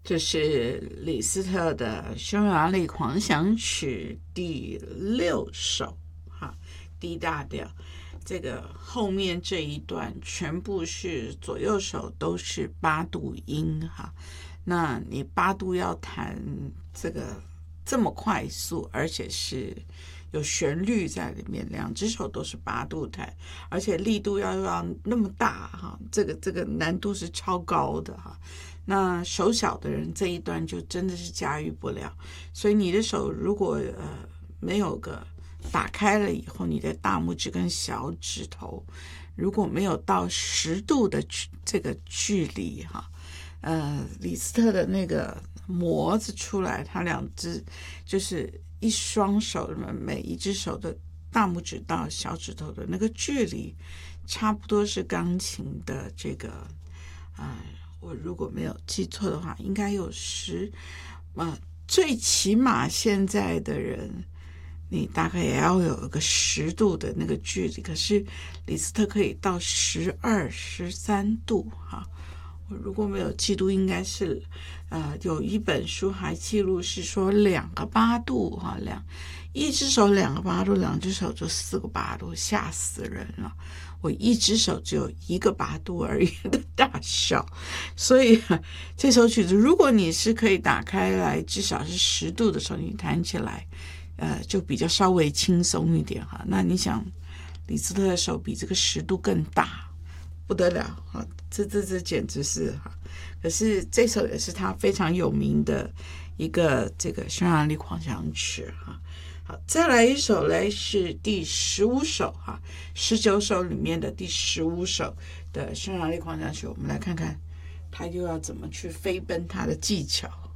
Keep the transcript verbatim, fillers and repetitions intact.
这是李斯特的匈牙利狂想曲第六首，哈，D 大调。这个后面这一段全部是左右手都是八度音，哈。那你八度要弹这个这么快速，而且是有旋律在里面，两只手都是八度弹，而且力度要要那么大，哈，这个这个难度是超高的，哈。那手小的人这一段就真的是驾驭不了，所以你的手如果呃没有个打开了以后，你的大拇指跟小指头如果没有到十度的这个距离，哈，呃，李斯特的那个模子出来，他两只就是一双手，每一只手的大拇指到小指头的那个距离，差不多是钢琴的这个，呃，我如果没有记错的话，应该有十，呃，最起码现在的人，你大概也要有一个十度的那个距离，可是李斯特可以到十二、十三度，哈。我如果没有记录，应该是，呃，有一本书还记录是说两个八度，哈，两一只手两个八度，两只手就四个八度，吓死人了。我一只手只有一个八度而已的大小，所以这首曲子，如果你是可以打开来，至少是十度的时候，你弹起来，呃，就比较稍微轻松一点哈。那你想，李斯特的手比这个十度更大，不得了哈！这这这简直是哈！可是这首也是他非常有名的一个这个匈牙利狂想曲哈。好，再来一首嘞，是第十五首哈，十九首里面的第十五首的匈牙利狂想曲，我们来看看他又要怎么去飞奔他的技巧。